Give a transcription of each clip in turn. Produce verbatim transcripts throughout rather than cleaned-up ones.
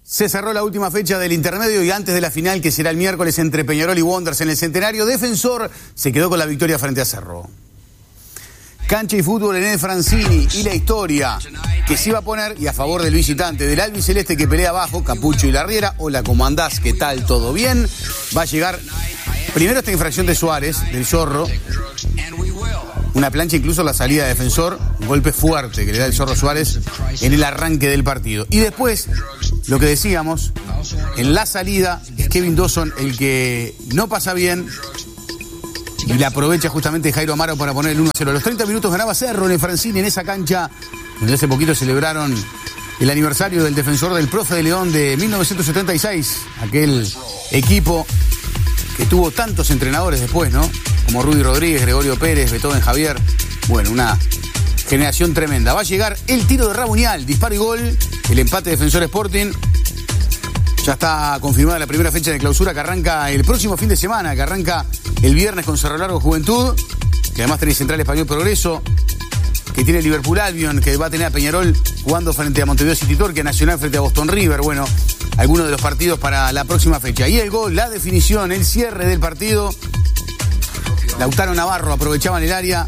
Se cerró la última fecha del intermedio y antes de la final, que será el miércoles entre Peñarol y Wanderers en el Centenario, Defensor se quedó con la victoria frente a Cerro. Cancha y fútbol en el Francini y la historia que se iba a poner y a favor del visitante del albiceleste que pelea abajo, Capucho y Larriera. Hola, ¿cómo andás? ¿Qué tal? ¿Todo bien? Va a llegar primero esta infracción de Suárez, del Zorro. Una plancha incluso la salida de Defensor, un golpe fuerte que le da el Zorro Suárez en el arranque del partido. Y después, lo que decíamos, en la salida es Kevin Dawson el que no pasa bien y la aprovecha justamente Jairo Amaro para poner el uno a cero. A los treinta minutos ganaba Cerro en el Francini, en esa cancha donde hace poquito celebraron el aniversario del defensor del Profe de León de mil novecientos setenta y seis, aquel equipo que tuvo tantos entrenadores después, ¿no? Como Rudy Rodríguez, Gregorio Pérez, Beethoven Javier. Bueno, una generación tremenda. Va a llegar el tiro de Rabuñal, disparo y gol, el empate de Defensor Sporting. Ya está confirmada la primera fecha de clausura que arranca el próximo fin de semana, que arranca el viernes con Cerro Largo Juventud, que además tiene Central Español Progreso, que tiene Liverpool Albion, que va a tener a Peñarol jugando frente a Montevideo City Torque, Nacional frente a Boston River. Bueno, algunos de los partidos para la próxima fecha. Y el gol, la definición, el cierre del partido. Lautaro Navarro aprovechaba en el área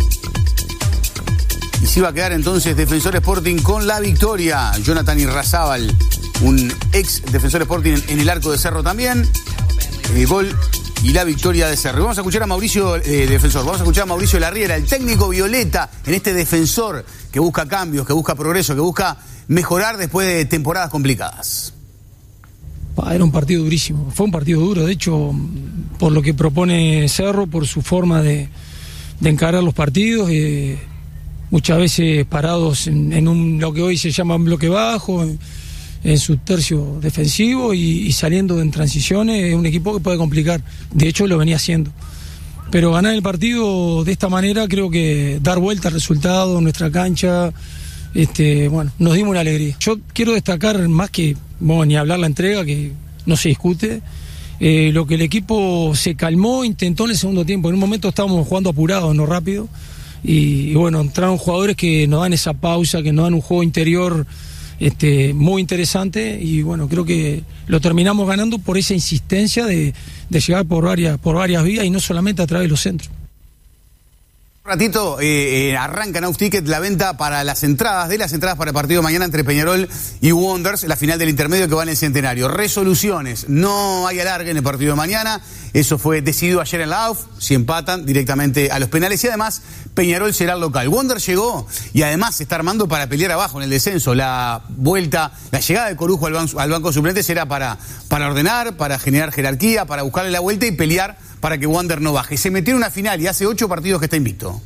y se iba a quedar entonces Defensor Sporting con la victoria. Jonathan Irrazábal, un ex Defensor Sporting en el arco de Cerro también. El gol y la victoria de Cerro. Y vamos a escuchar a Mauricio, eh, Defensor, vamos a escuchar a Mauricio Larriera, el técnico violeta en este Defensor que busca cambios, que busca progreso, que busca mejorar después de temporadas complicadas. Era un partido durísimo, fue un partido duro, de hecho, por lo que propone Cerro, por su forma de, de encarar los partidos, eh, muchas veces parados en, en un, lo que hoy se llama un bloque bajo, en, en su tercio defensivo y, y saliendo en transiciones. Es un equipo que puede complicar, de hecho lo venía haciendo. Pero ganar el partido de esta manera, creo que dar vuelta al resultado en nuestra cancha, este, bueno, nos dimos una alegría. Yo quiero destacar más que, bueno, ni hablar la entrega, que no se discute, eh, lo que el equipo se calmó, intentó en el segundo tiempo. En un momento estábamos jugando apurados, no rápido, y, y bueno, entraron jugadores que nos dan esa pausa, que nos dan un juego interior este, muy interesante, y bueno, creo que lo terminamos ganando por esa insistencia de, de llegar por varias, por varias vías y no solamente a través de los centros. Un ratito eh, eh, arranca Now Ticket la venta para las entradas, de las entradas para el partido de mañana entre Peñarol y Wanderers, la final del intermedio que va en el Centenario. Resoluciones, no hay alargue en el partido de mañana, eso fue decidido ayer en la A U F, si empatan directamente a los penales y además Peñarol será el local. Wanderers llegó y además se está armando para pelear abajo en el descenso. La vuelta, la llegada de Corujo al, ban al banco suplente será para, para ordenar, para generar jerarquía, para buscarle la vuelta y pelear para que Wander no baje. Se metió en una final y hace ocho partidos que está invicto.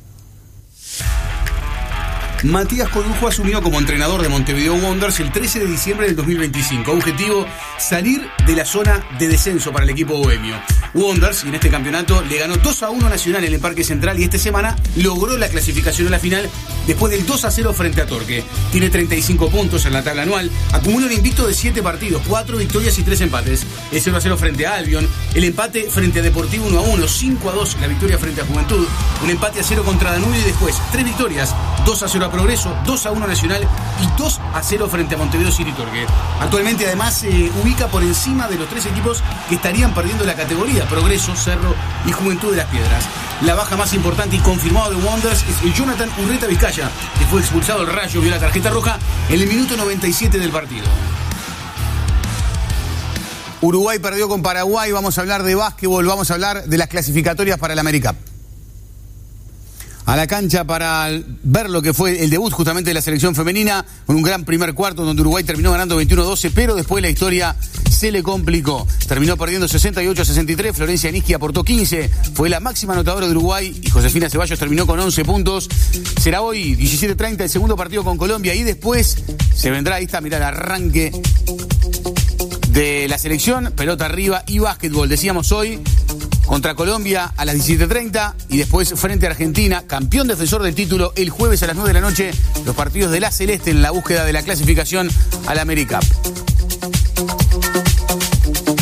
Matías Corujo asumió como entrenador de Montevideo Wanderers el trece de diciembre del dos mil veinticinco. Objetivo, salir de la zona de descenso para el equipo bohemio. Wanderers, en este campeonato, le ganó dos a uno a Nacional en el Parque Central y esta semana logró la clasificación a la final después del dos a cero frente a Torque. Tiene treinta y cinco puntos en la tabla anual, acumula un invicto de siete partidos, cuatro victorias y tres empates. El cero a cero frente a Albion, el empate frente a Deportivo uno a uno, cinco a dos la victoria frente a Juventud, un empate a cero contra Danubio y después tres victorias, dos a cero a Progreso, dos a uno Nacional y dos a cero frente a Montevideo City Torque. Actualmente además se eh, ubica por encima de los tres equipos que estarían perdiendo la categoría, Progreso, Cerro y Juventud de las Piedras. La baja más importante y confirmada de Wanderers es el Jonathan Urreta Vizcaya, que fue expulsado del Rayo, vio la tarjeta roja en el minuto noventa y siete del partido. Uruguay perdió con Paraguay, vamos a hablar de básquetbol, vamos a hablar de las clasificatorias para el AmeriCup. A la cancha para ver lo que fue el debut justamente de la selección femenina, con un gran primer cuarto donde Uruguay terminó ganando veintiuno a doce, pero después la historia se le complicó. Terminó perdiendo sesenta y ocho a sesenta y tres, Florencia Nisqui aportó quince, fue la máxima anotadora de Uruguay y Josefina Ceballos terminó con once puntos. Será hoy diecisiete treinta el segundo partido con Colombia y después se vendrá, ahí está, mirá el arranque de la selección, pelota arriba y básquetbol. Decíamos hoy contra Colombia a las diecisiete treinta y después frente a Argentina, campeón defensor del título, el jueves a las nueve de la noche, los partidos de la Celeste en la búsqueda de la clasificación al AmeriCup.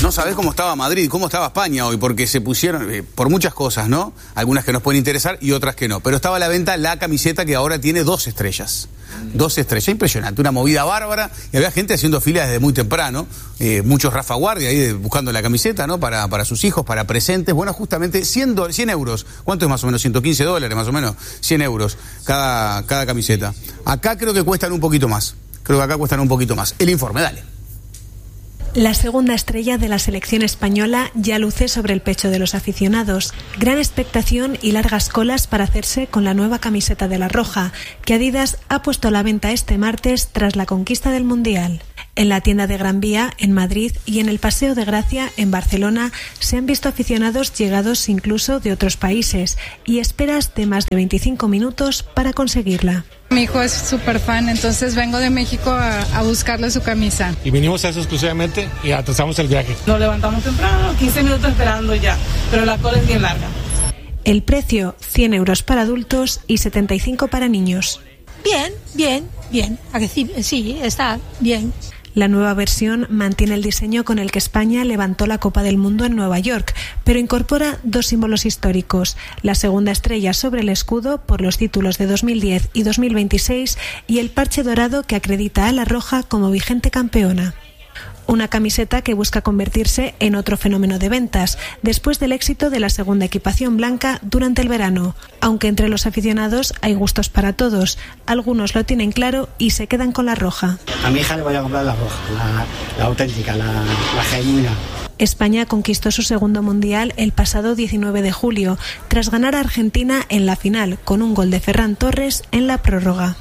no sabés cómo estaba Madrid, cómo estaba España hoy, porque se pusieron, eh, por muchas cosas, ¿no? Algunas que nos pueden interesar y otras que no. Pero estaba a la venta la camiseta que ahora tiene dos estrellas. Dos estrellas, impresionante, una movida bárbara. Y había gente haciendo filas desde muy temprano. Eh, muchos Rafa Guardia ahí buscando la camiseta, ¿no? Para, para sus hijos, para presentes. Bueno, justamente cien, cien euros. ¿Cuánto es más o menos? ciento quince dólares, más o menos. cien euros cada, cada camiseta. Acá creo que cuestan un poquito más. Creo que acá cuestan un poquito más. El informe, dale. La segunda estrella de la selección española ya luce sobre el pecho de los aficionados. Gran expectación y largas colas para hacerse con la nueva camiseta de la Roja, que Adidas ha puesto a la venta este martes tras la conquista del Mundial. En la tienda de Gran Vía, en Madrid, y en el Paseo de Gracia, en Barcelona, se han visto aficionados llegados incluso de otros países y esperas de más de veinticinco minutos para conseguirla. Mi hijo es súper fan, entonces vengo de México a, a buscarle su camisa. Y vinimos a eso exclusivamente y atrasamos el viaje. Nos levantamos temprano, quince minutos esperando ya, pero la cola es bien larga. El precio, cien euros para adultos y setenta y cinco para niños. Bien, bien, bien. Sí, está bien. La nueva versión mantiene el diseño con el que España levantó la Copa del Mundo en Nueva York, pero incorpora dos símbolos históricos: la segunda estrella sobre el escudo por los títulos de dos mil diez y dos mil veintiséis y el parche dorado que acredita a la Roja como vigente campeona. Una camiseta que busca convertirse en otro fenómeno de ventas, después del éxito de la segunda equipación blanca durante el verano. Aunque entre los aficionados hay gustos para todos, algunos lo tienen claro y se quedan con la roja. A mi hija le voy a comprar la roja, la, la auténtica, la, la genuina. España conquistó su segundo mundial el pasado diecinueve de julio, tras ganar a Argentina en la final, con un gol de Ferran Torres en la prórroga.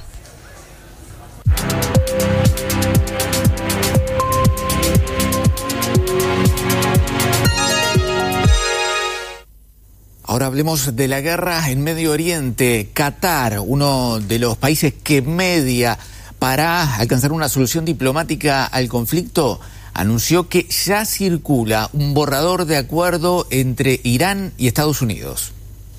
Ahora hablemos de la guerra en Medio Oriente. Qatar, uno de los países que media para alcanzar una solución diplomática al conflicto, anunció que ya circula un borrador de acuerdo entre Irán y Estados Unidos.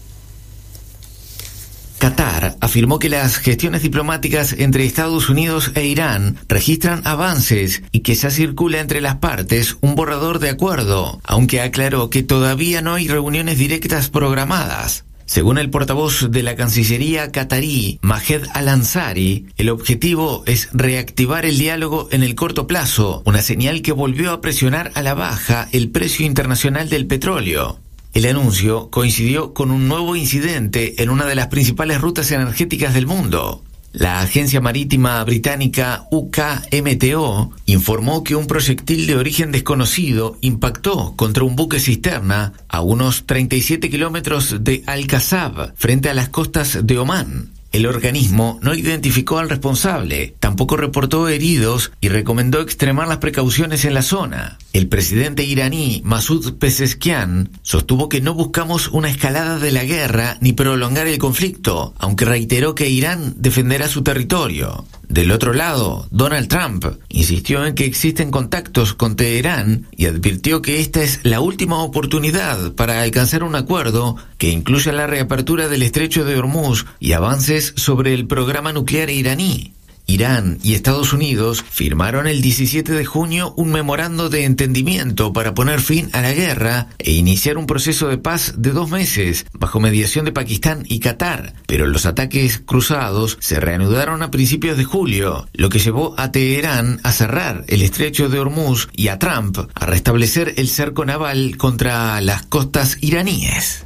Qatar afirmó que las gestiones diplomáticas entre Estados Unidos e Irán registran avances y que ya circula entre las partes un borrador de acuerdo, aunque aclaró que todavía no hay reuniones directas programadas. Según el portavoz de la Cancillería qatarí, Majed Al-Ansari, el objetivo es reactivar el diálogo en el corto plazo, una señal que volvió a presionar a la baja el precio internacional del petróleo. El anuncio coincidió con un nuevo incidente en una de las principales rutas energéticas del mundo. La agencia marítima británica U K M T O informó que un proyectil de origen desconocido impactó contra un buque cisterna a unos treinta y siete kilómetros de Al-Qasab, frente a las costas de Omán. El organismo no identificó al responsable, tampoco reportó heridos y recomendó extremar las precauciones en la zona. El presidente iraní Masoud Pezeshkian sostuvo que no buscamos una escalada de la guerra ni prolongar el conflicto, aunque reiteró que Irán defenderá su territorio. Del otro lado, Donald Trump insistió en que existen contactos con Teherán y advirtió que esta es la última oportunidad para alcanzar un acuerdo que incluya la reapertura del estrecho de Hormuz y avances sobre el programa nuclear iraní. Irán y Estados Unidos firmaron el diecisiete de junio un memorando de entendimiento para poner fin a la guerra e iniciar un proceso de paz de dos meses bajo mediación de Pakistán y Qatar, pero los ataques cruzados se reanudaron a principios de julio, lo que llevó a Teherán a cerrar el estrecho de Hormuz y a Trump a restablecer el cerco naval contra las costas iraníes.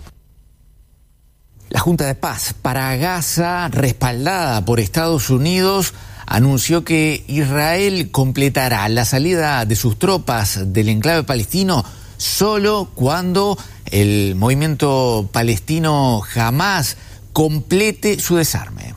La Junta de Paz para Gaza, respaldada por Estados Unidos, anunció que Israel completará la salida de sus tropas del enclave palestino solo cuando el movimiento palestino Hamás complete su desarme.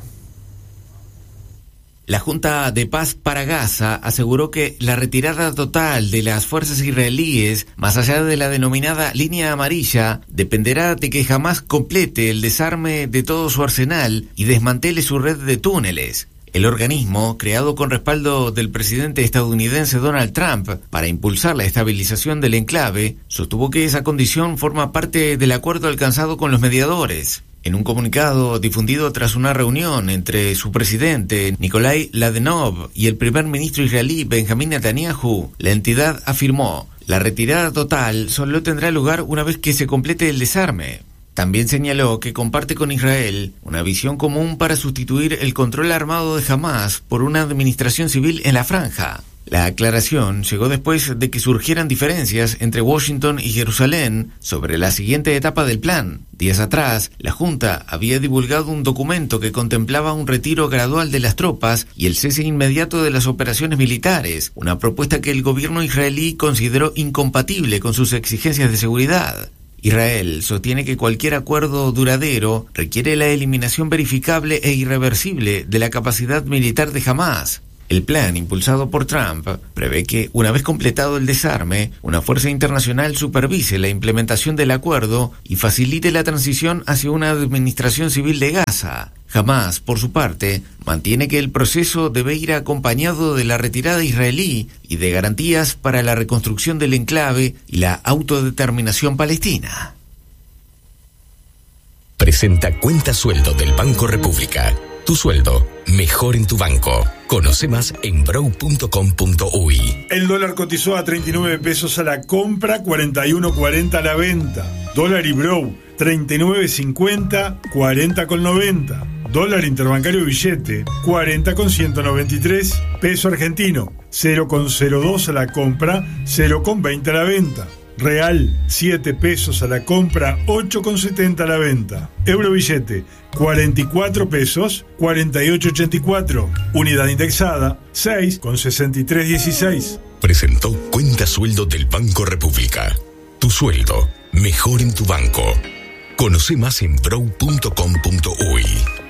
La Junta de Paz para Gaza aseguró que la retirada total de las fuerzas israelíes, más allá de la denominada línea amarilla, dependerá de que Hamás complete el desarme de todo su arsenal y desmantele su red de túneles. El organismo, creado con respaldo del presidente estadounidense Donald Trump para impulsar la estabilización del enclave, sostuvo que esa condición forma parte del acuerdo alcanzado con los mediadores. En un comunicado difundido tras una reunión entre su presidente, Nikolai Ladenov, y el primer ministro israelí, Benjamín Netanyahu, la entidad afirmó: La retirada total solo tendrá lugar una vez que se complete el desarme. También señaló que comparte con Israel una visión común para sustituir el control armado de Hamás por una administración civil en la franja. La aclaración llegó después de que surgieran diferencias entre Washington y Jerusalén sobre la siguiente etapa del plan. Días atrás, la Junta había divulgado un documento que contemplaba un retiro gradual de las tropas y el cese inmediato de las operaciones militares, una propuesta que el gobierno israelí consideró incompatible con sus exigencias de seguridad. Israel sostiene que cualquier acuerdo duradero requiere la eliminación verificable e irreversible de la capacidad militar de Hamás. El plan, impulsado por Trump, prevé que, una vez completado el desarme, una fuerza internacional supervise la implementación del acuerdo y facilite la transición hacia una administración civil de Gaza. Hamás, por su parte, mantiene que el proceso debe ir acompañado de la retirada israelí y de garantías para la reconstrucción del enclave y la autodeterminación palestina. Presenta Cuenta Sueldo del Banco República. Tu sueldo, mejor en tu banco. Conoce más en brow punto com punto uy. El dólar cotizó a treinta y nueve pesos a la compra, cuarenta y uno cuarenta a la venta. Dólar y Brow, treinta y nueve cincuenta, cuarenta con noventa. Dólar interbancario billete, cuarenta con ciento noventa y tres. Peso argentino, cero con cero dos a la compra, cero con veinte a la venta. Real, siete pesos a la compra, ocho con setenta a la venta. Euro billete, cuarenta y cuatro pesos, cuarenta y ocho ochenta y cuatro. Unidad indexada, seis con sesenta y tres dieciséis. Presentó Cuenta Sueldo del Banco República. Tu sueldo, mejor en tu banco. Conoce más en brow punto com punto uy.